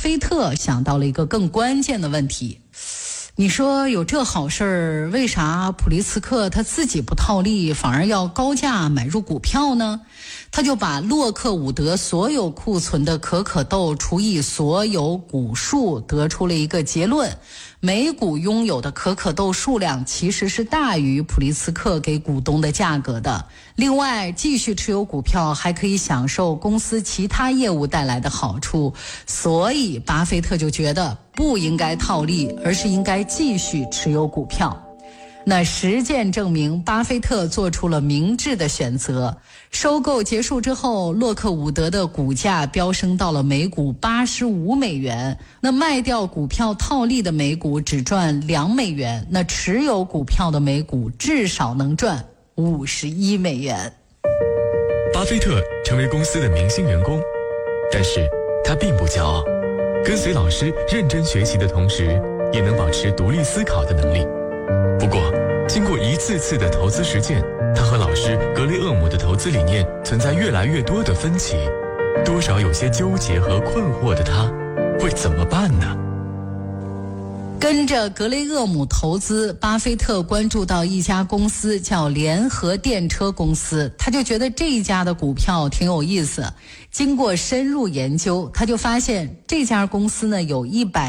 菲特想到了一个更关键的问题。你说有这好事儿，为啥普利茨克他自己不套利，反而要高价买入股票呢？他就把洛克伍德所有库存的可可豆除以所有股数，得出了一个结论：每股拥有的可可豆数量其实是大于普利茨克给股东的价格的。另外，继续持有股票还可以享受公司其他业务带来的好处，所以巴菲特就觉得不应该套利，而是应该继续持有股票。那实践证明，巴菲特做出了明智的选择。收购结束之后，洛克伍德的股价飙升到了每股85美元。那卖掉股票套利的每股只赚2美元，那持有股票的每股至少能赚51美元。 巴菲特成为公司的明星员工，但是他并不骄傲，跟随老师认真学习的同时，也能保持独立思考的能力。不过，经过一次次的投资实践，他和老师格雷厄姆的投资理念存在越来越多的分歧，多少有些纠结和困惑的他，会怎么办呢？ 跟着格雷厄姆投资，巴菲特关注到一家公司叫联合电车公司，他就觉得这一家的股票挺有意思。经过深入研究，他就发现这家公司呢有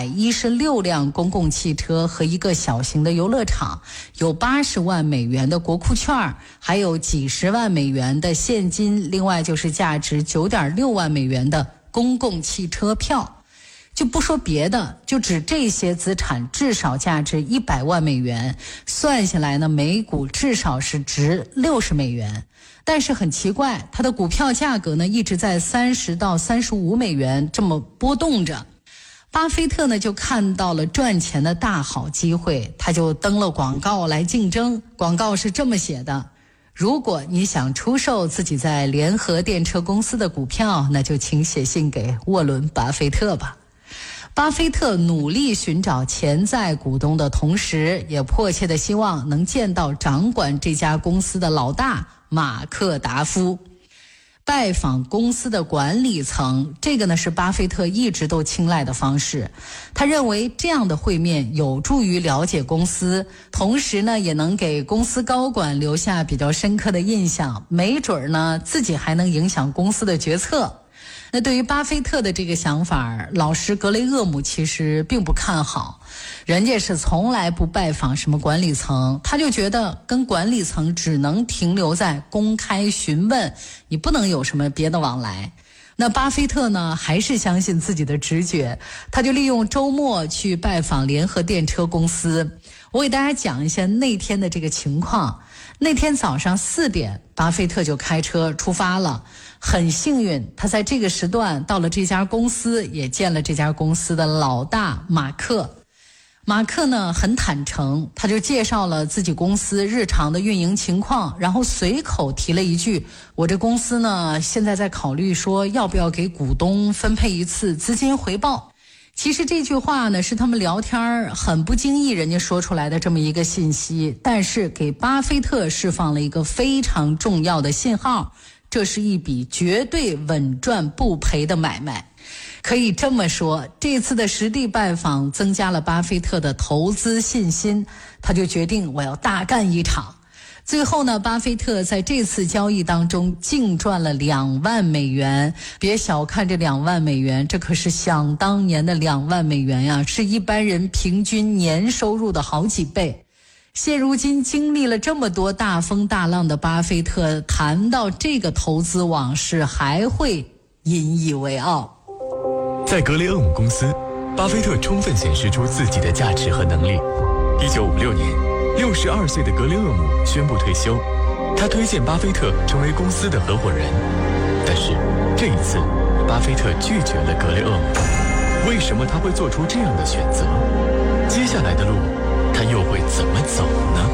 116辆公共汽车和一个小型的游乐场，有80万美元的国库券，还有几十万美元的现金，另外就是价值9.6万美元的公共汽车票。就不说别的，就指这些资产至少价值100万美元，算下来呢，每股至少是值60美元。但是很奇怪，它的股票价格呢一直在30到35美元这么波动着。巴菲特呢就看到了赚钱的大好机会，他就登了广告来竞争。广告是这么写的：如果你想出售自己在联合电车公司的股票，那就请写信给沃伦·巴菲特吧。巴菲特努力寻找潜在股东的同时，也迫切的希望能见到掌管这家公司的老大马克达夫。拜访公司的管理层，这个呢是巴菲特一直都青睐的方式。他认为这样的会面有助于了解公司，同时呢也能给公司高管留下比较深刻的印象，没准呢自己还能影响公司的决策。那对于巴菲特的这个想法，老师格雷厄姆其实并不看好，人家是从来不拜访什么管理层，他就觉得跟管理层只能停留在公开询问，你不能有什么别的往来。那巴菲特呢，还是相信自己的直觉，他就利用周末去拜访联合电车公司。我给大家讲一下那天的这个情况。那天早上4点，巴菲特就开车出发了。很幸运，他在这个时段到了这家公司，也见了这家公司的老大马克。马克呢很坦诚，他就介绍了自己公司日常的运营情况，然后随口提了一句：我这公司呢现在在考虑说要不要给股东分配一次资金回报。其实这句话呢是他们聊天很不经意人家说出来的这么一个信息，但是给巴菲特释放了一个非常重要的信号，这是一笔绝对稳赚不赔的买卖。可以这么说，这次的实地拜访增加了巴菲特的投资信心，他就决定我要大干一场。最后呢，巴菲特在这次交易当中净赚了2万美元。别小看这2万美元，这可是想当年的2万美元呀，是一般人平均年收入的好几倍。现如今经历了这么多大风大浪的巴菲特，谈到这个投资往事还会引以为傲。 在格雷厄姆公司，巴菲特充分显示出自己的价值和能力。1956年，62岁的格雷厄姆宣布退休，他推荐巴菲特成为公司的合伙人。但是这一次，巴菲特拒绝了格雷厄姆。为什么他会做出这样的选择？接下来的路，他又会怎么走呢？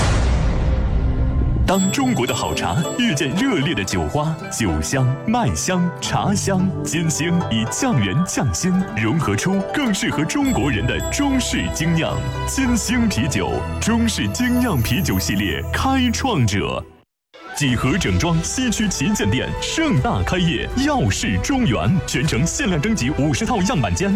当中国的好茶遇见热烈的酒花，酒香、麦香、茶香、金星以匠人匠心融合出更适合中国人的中式精酿。金星啤酒，中式精酿啤酒系列开创者。几何整装西区旗舰店盛大开业，耀世中原，全程限量征集50套样板间。